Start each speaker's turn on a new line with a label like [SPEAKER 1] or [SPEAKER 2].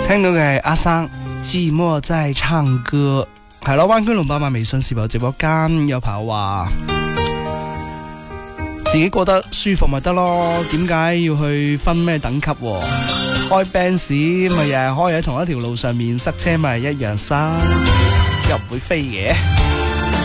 [SPEAKER 1] 聽到嘅係阿生寂寞在唱歌，係咯。灣區龍爸爸微信視頻直播間有朋友話自己過得舒服咪得咯，點解要去分咩等級？開 Benz 咪又係開喺同一條路上面，塞車咪一樣塞，又唔會飛嘅。